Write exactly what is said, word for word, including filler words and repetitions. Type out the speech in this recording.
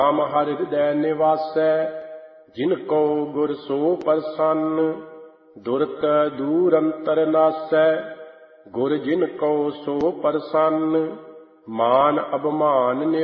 ਰਾਮ ਹਰਿ ਹਿਰਦੈ ਨਿਵਾਸੈ, ਜਿਨ ਕੋ ਗੁਰ ਸੋ ਪ੍ਰਸੰਨ। ਦੁਰਤ ਦੂਰ ਅੰਤਰ ਨਾਸੈ, ਗੁਰ ਜਿਨ ਕੋ ਸੋ ਪ੍ਰਸੰਨ। ਮਾਨ ਅਭਿਮਾਨ